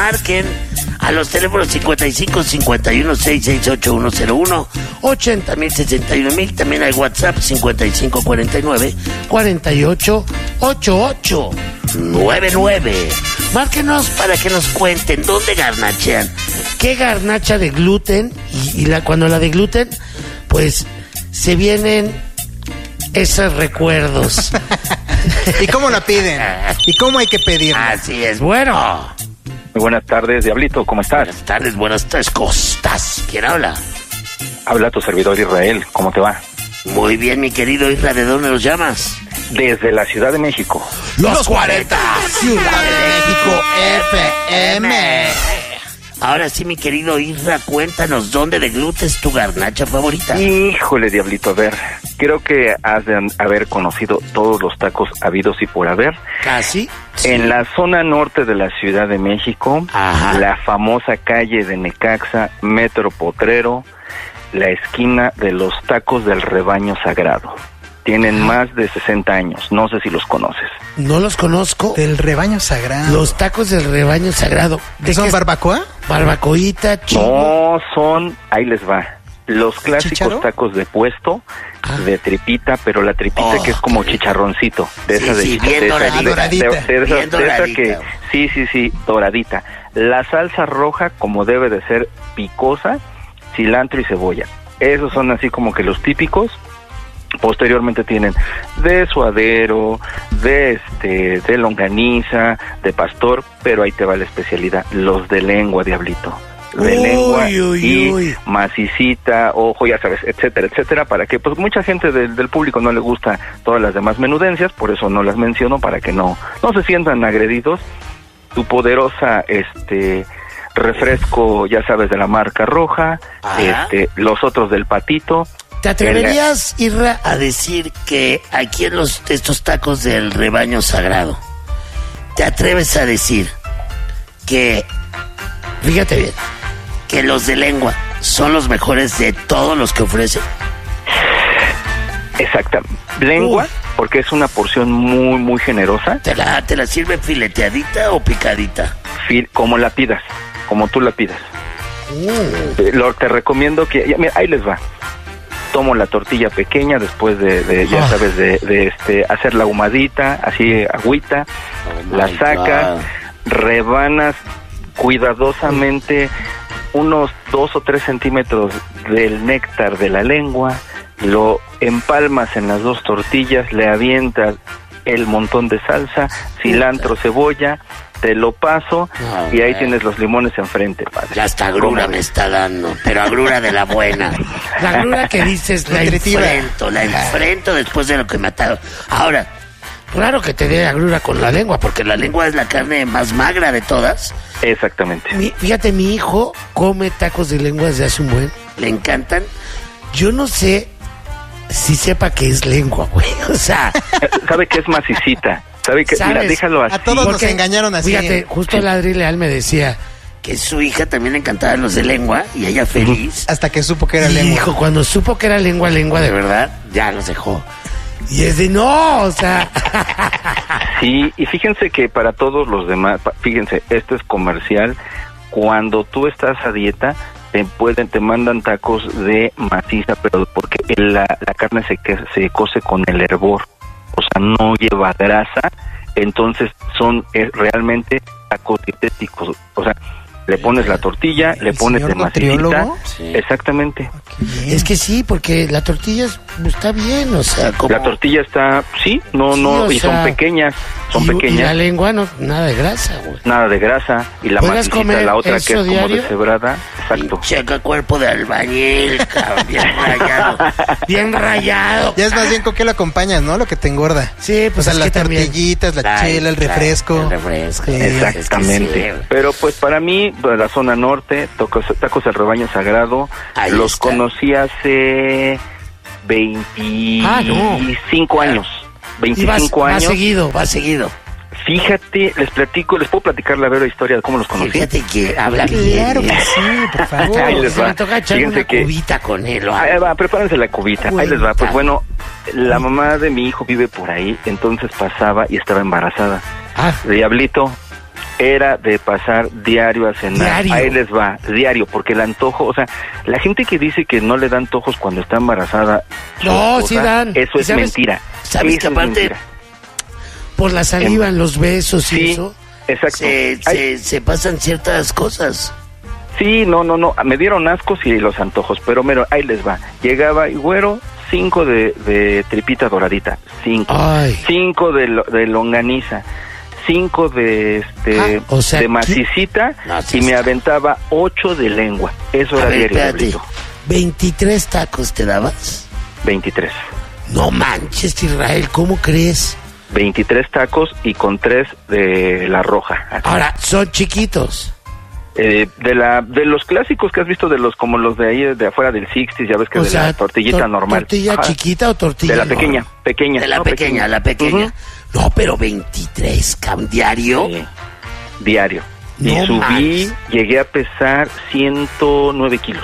marquen a los teléfonos 55 51 668 101, 80,000, también hay WhatsApp 55 49 48 88 99. Márquenos para que nos cuenten dónde garnachean, qué garnacha de gluten y cuando la de gluten, pues se vienen esos recuerdos. ¿Y cómo la piden? ¿Y cómo hay que pedirla? Así es, bueno. Muy buenas tardes, Diablito, ¿cómo estás? Buenas tardes, ¿cómo estás? ¿Quién habla? Habla tu servidor Israel, ¿cómo te va? Muy bien, mi querido Isra, ¿de dónde nos llamas? Desde la Ciudad de México. Los 40, Ciudad de México FM. Ahora sí, mi querido Isra, cuéntanos, ¿dónde de gluten es tu garnacha favorita? Híjole, Diablito, a ver, creo que has de haber conocido todos los tacos habidos y por haber. ¿Casi? Sí. En la zona norte de la Ciudad de México, Ajá. la famosa calle de Necaxa, Metro Potrero, la esquina de los tacos del Rebaño Sagrado. Tienen más de 60 años, no sé si los conoces. No los conozco. Del Rebaño Sagrado. Los tacos del Rebaño Sagrado. ¿Qué son, barbacoa? Barbacoita, chico. No, son, ahí les va, los clásicos ¿Chícharo? Tacos de puesto, de tripita, pero la tripita que es como chicharroncito, de Sí, esa de sí, bien doradita. de esa Bien doradita. que sí, doradita. La salsa roja como debe de ser picosa, cilantro y cebolla. Esos son así como que los típicos. Posteriormente tienen de suadero, de longaniza, de pastor, pero ahí te va la especialidad, los de lengua, Diablito. De lengua y macicita, ojo, ya sabes, etcétera, etcétera, para que pues mucha gente del público no le gusta todas las demás menudencias, por eso no las menciono, para que no se sientan agredidos. Tu poderosa refresco, ya sabes, de la marca roja, los otros del Patito. ¿Te atreverías, Irra, a decir que aquí en estos tacos del Rebaño Sagrado, te atreves a decir que, fíjate bien, que los de lengua son los mejores de todos los que ofrecen? Exacto. Lengua, porque es una porción muy, muy generosa. ¿Te la sirve fileteadita o picadita? Como la pidas, como tú la pidas. Te recomiendo que, mira, ahí les va. Tomo la tortilla pequeña después de ya sabes, de hacer la ahumadita, así agüita, la sacas, rebanas cuidadosamente unos 2 o 3 centímetros del néctar de la lengua, lo empalmas en las 2 tortillas, le avientas el montón de salsa, cilantro, cebolla, te lo paso y ahí tienes los limones enfrente, padre. Ya hasta agrura me está dando, pero agrura de la buena. La agrura que dices, la enfrento después de lo que me ha dado. Ahora, claro que te dé agrura con la lengua, porque la lengua es la carne más magra de todas. Exactamente. Fíjate, mi hijo come tacos de lengua desde hace un buen. Le encantan. Yo no sé si sepa que es lengua, güey. O sea... Sabe que es macicita. Sabe que, mira, déjalo así. A todos nos engañaron así. Fíjate, justo el Adri Leal me decía que su hija también le encantaban los de lengua y ella feliz. Hasta que supo que era lengua. Hijo, cuando supo que era lengua de verdad, ya los dejó. Y es de no, o sea... Sí, y fíjense que para todos los demás, fíjense, esto es comercial. Cuando tú estás a dieta, te mandan tacos de maciza, pero porque la carne se cose con el hervor. O sea, no lleva grasa, entonces son realmente tacos dietéticos. O sea, le pones la tortilla, le pones de macicita. Sí. Exactamente. Es que sí, porque la tortilla está bien, o sea, como... La tortilla está, y son pequeñas, y la lengua, no, nada de grasa, güey. Nada de grasa, y la macicita, la otra que es diario? como deshebrada, exacto. Checa cuerpo de albañil, cabrón, bien rayado, bien rayado. Ya es más bien con qué lo acompañas, ¿no? Lo que te engorda. Sí, pues o sea, las tortillitas, la chela, el refresco. El refresco. Sí, exactamente. Es que sí. Pero pues para mí, de la zona norte, tacos del Rebaño Sagrado, ahí los conocí hace 25 años. 25 años. Va seguido. Fíjate, les puedo platicar la vera historia de cómo los conocí. Fíjate que habla bien. Claro que sí, por favor. Ahí les va. Me toca echar una cubita con él. Ahí va, prepárense la cubita. Ahí les va. Pues bueno, la mamá de mi hijo vive por ahí, entonces pasaba y estaba embarazada. Diablito, era de pasar diario a cenar. Diario. Ahí les va, diario, porque el antojo, o sea, la gente que dice que no le dan antojos cuando está embarazada, No, su sí esposa, dan. eso ¿Y es sabes- mentira. sabes Eso que es aparte- mentira. Por la saliva en los besos y Sí, eso, exacto. se pasan ciertas cosas. Sí, no, me dieron ascos y los antojos, pero mira, ahí les va. Llegaba y güero, 5 de tripita doradita, 5. Ay. 5 de longaniza, 5 de o sea, de macicita No, sí, y me sí. aventaba 8 de lengua. Eso A era ver, diario, espérate. Diablito. 23 tacos te dabas. 23. No manches, Israel, ¿cómo crees? 23 tacos y con 3 de la roja. Ahora, son chiquitos. De los clásicos que has visto, de los como los de ahí de afuera del 60s, ya ves que O de sea, la tortillita normal. ¿Tortilla Ajá. chiquita o tortilla De la normal? pequeña. De la no, pequeña, la pequeña. Ujú. No, pero 23, diario. Sí, diario. No y subí, manches. llegué a pesar 109 kilos.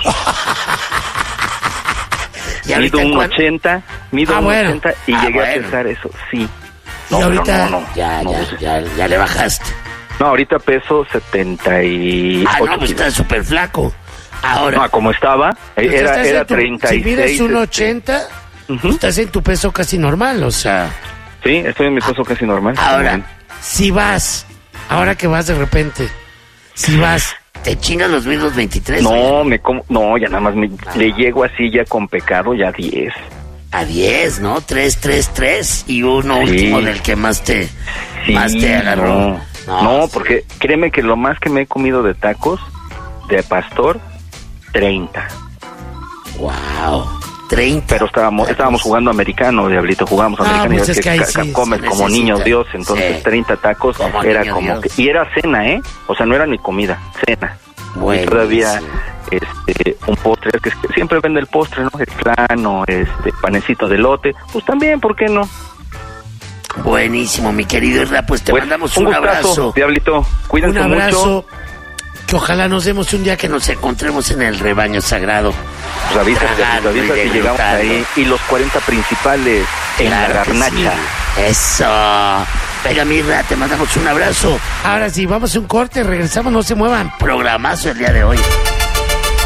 ¿Y ahorita Mido un cuánto? 80, mido Ah, un bueno. 80 y Ah, llegué bueno. a pesar eso, sí. Y ahorita ya pues, ya le bajaste. no, ahorita peso 78 Ah, no, pues kilos. estás súper flaco. Ahora, No, como estaba, pues era estás en tu- 36. Si mides un 80, Ujú. estás en tu peso casi normal, o sea. Sí, estoy en mi peso casi normal. Ahora, si vas, ahora que vas de repente, si vas, te chingas los mismos 23. No, ya nada más le llego así ya con pecado, ya 10. A 10, ¿no? 3, 3, 3 y uno Sí. último del que más te agarró. No, sí. porque créeme que lo más que me he comido de tacos de pastor, 30. Wow, 30. Pero estábamos jugando americano, Diablito, jugamos americano y pues ves es que ahí sí comes se como niño necesita. Dios, entonces Sí. 30 tacos Como era niño como Dios. que, y era cena, o sea, no era ni comida, cena. Buenísimo. Y todavía un postre, es que siempre vende el postre, ¿no? El plano, panecito de elote, pues también, ¿por qué no? Buenísimo, mi querido Isra, pues te Pues, mandamos un un gustazo, abrazo. Diablito, cuídense Un abrazo. mucho. Que ojalá nos demos un día que nos encontremos en el rebaño sagrado. Pues avisa Tragando y si llegamos degustando. ahí. Y los 40 principales en Claro la que garnacha. sí. Eso. Venga, Mirra, te mandamos un abrazo. Ahora sí, vamos a un corte, regresamos, no se muevan. Programazo el día de hoy.